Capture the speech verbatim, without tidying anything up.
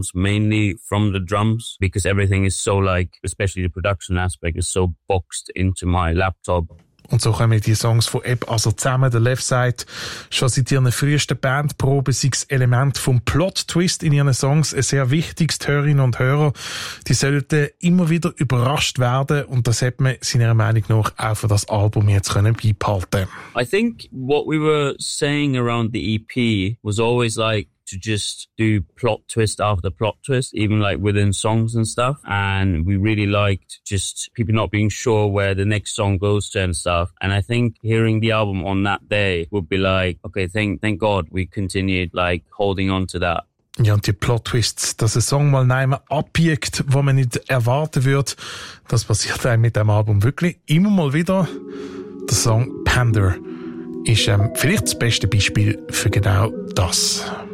sounds mainly from the drums because everything is so like, especially the production aspect is so boxed into my laptop. Und so kommen die Songs von Ebb also zusammen. Der Left Side, schon seit ihren frühesten Bandproben, sei das Element vom Plot-Twist in ihren Songs ein sehr wichtiges. Die Hörerinnen und Hörer, die sollten immer wieder überrascht werden und das hat man seiner Meinung nach auch für das Album jetzt können beibehalten. I think what we were saying around the E P was always like to just do plot twist after plot twist, even like within songs and stuff. And we really liked just people not being sure where the next song goes to and stuff. And I think hearing the album on that day would be like, okay, thank, thank God we continued like holding on to that. Ja, und die Plot-Twists, dass ein Song mal einmal abbiegt, wo man nicht erwarten würde, das passiert einem mit dem Album wirklich immer mal wieder. Der Song Pander ist ähm, vielleicht das beste Beispiel für genau das.